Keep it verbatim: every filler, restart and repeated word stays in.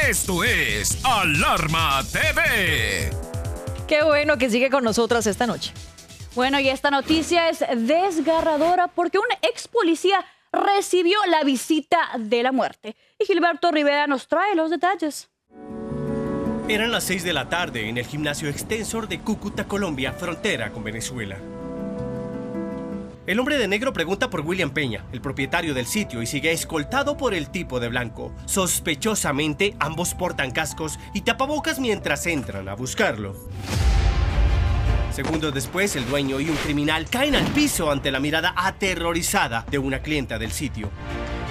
Esto es Alarma T V. Qué bueno que sigue con nosotras esta noche. Bueno, y esta noticia es desgarradora porque un ex policía recibió la visita de la muerte. Y Gilberto Rivera nos trae los detalles. Eran las seis de la tarde en el gimnasio Extensor de Cúcuta, Colombia, frontera con Venezuela. El hombre de negro pregunta por William Peña, el propietario del sitio, y sigue escoltado por el tipo de blanco. Sospechosamente, ambos portan cascos y tapabocas mientras entran a buscarlo. Segundos después, el dueño y un criminal caen al piso ante la mirada aterrorizada de una clienta del sitio.